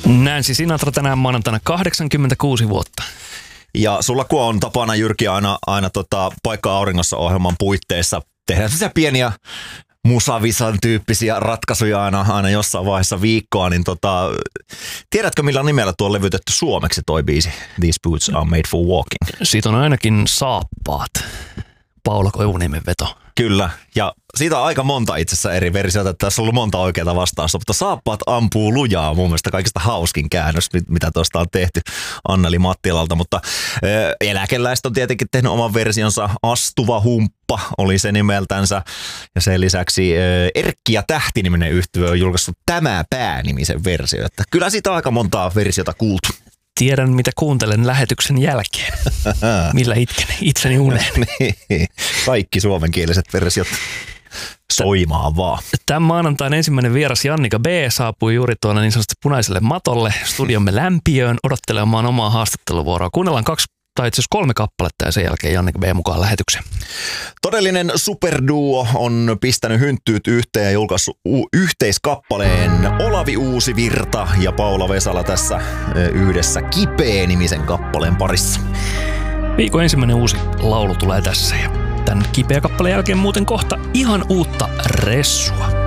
Nancy Sinatra tänään maanantaina 86 vuotta. Ja sulla kun on tapana, Jyrki, aina Paikka auringossa -ohjelman puitteissa tehdään sellaisia pieniä musavisan tyyppisiä ratkaisuja aina jossain vaiheessa viikkoa, niin tiedätkö millä nimellä tuo on levytetty suomeksi toi biisi These Boots Are Made For Walking? Siitä on ainakin Saappaat, Paula Koivuniemen veto. Kyllä, ja siitä on aika monta itse asiassa eri versioita, että tässä on ollut monta oikeaa vastausta, mutta Saappaat ampuu lujaa, mun mielestä kaikista hauskin käännös, mitä tuosta on tehty Anneli Mattilalta, mutta eläkeläiset on tietenkin tehnyt oman versionsa, Astuva humppa oli se nimeltänsä, ja sen lisäksi Erkki ja Tähti-niminen yhtye on julkaissut Tämä pää-nimisen versio, että kyllä siitä on aika montaa versiota kuultu. Tiedän, mitä kuuntelen lähetyksen jälkeen. Millä itken itseni uneen. Niin, kaikki suomenkieliset versiot soimaan vaan. Tämän maanantain ensimmäinen vieras Jannika B. saapui juuri tuonne niin sanotusti punaiselle matolle studiomme lämpiöön odottelemaan omaa haastatteluvuoroa. Kuunnellaan 3 kappaletta ja sen jälkeen Jannika B. mukaan lähetykseen. Todellinen superduo on pistänyt hynttyyt yhteen ja julkaissut yhteiskappaleen Olavi Uusivirta ja Paula Vesala tässä yhdessä Kipeä-nimisen kappaleen parissa. Viikon ensimmäinen uusi laulu tulee tässä ja tämän Kipeä kappaleen jälkeen muuten kohta ihan uutta ressua.